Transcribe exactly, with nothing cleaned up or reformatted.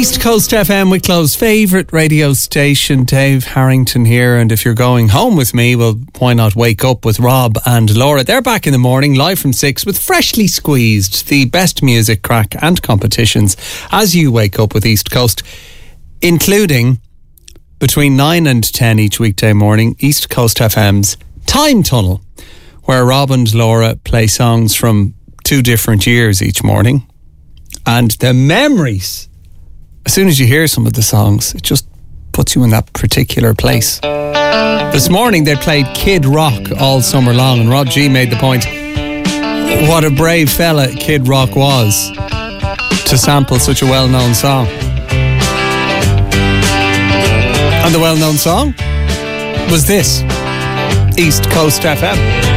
East Coast F M, Wicklow's favourite radio station. Dave Harrington here, and if you're going home with me, well, why not wake up with Rob and Laura? They're back in the morning, live from six, with Freshly Squeezed, the best music, crack and competitions as you wake up with East Coast, including between nine and ten each weekday morning, East Coast F M's Time Tunnel, where Rob and Laura play songs from two different years each morning. And the memories, as soon as you hear some of the songs, it just puts you in that particular place. This morning they played Kid Rock all summer long, and Rod G made the point what a brave fella Kid Rock was to sample such a well-known song. And the well-known song was this, East Coast F M.